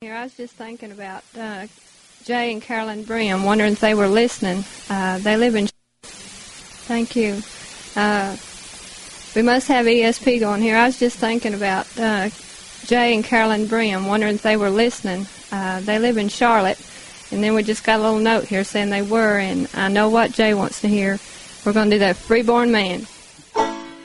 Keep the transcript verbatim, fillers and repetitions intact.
Here, I was just thinking about uh, Jay and Carolyn Brim, wondering if they were listening. Uh, they live in... Thank you. Uh, we must have E S P going here. I was just thinking about uh, Jay and Carolyn Brim, wondering if they were listening. Uh, they live in Charlotte, and then we just got a little note here saying they were, and I know what Jay wants to hear. We're going to do that Freeborn Man.